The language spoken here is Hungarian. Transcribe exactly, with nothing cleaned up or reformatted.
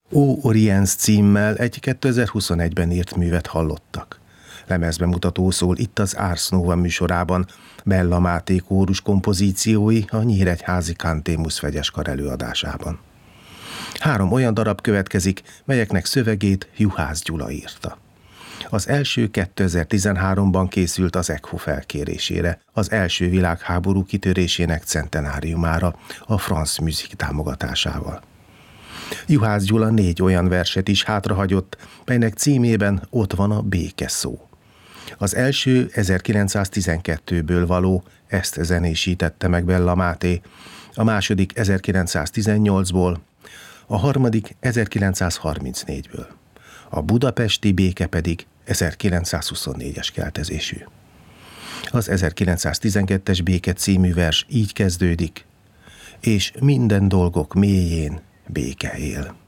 Ó Oriens címmel egy kétezer-huszonegyben írt művet hallottak. Lemezbemutató szól itt az Ars Nova műsorában, Bella Máté kórus kompozíciói a Nyíregyházi Cantémus Fegyeskar előadásában. Három olyan darab következik, melyeknek szövegét Juhász Gyula írta. Az első kétezer-tizenháromban készült az ECHO felkérésére, az első világháború kitörésének centenáriumára, a France Musique támogatásával. Juhász Gyula négy olyan verset is hátrahagyott, melynek címében ott van a béke szó. Az első ezerkilencszáztizenkettőből való, ezt zenésítette meg Bella Máté, a második ezerkilencszáztizennyolcból, a harmadik ezerkilencszázharmincnégyből, a budapesti béke pedig ezerkilencszázhuszonnégyes keltezésű. Az ezerkilencszáztizenkettes béke című vers így kezdődik, és minden dolgok mélyén béke él.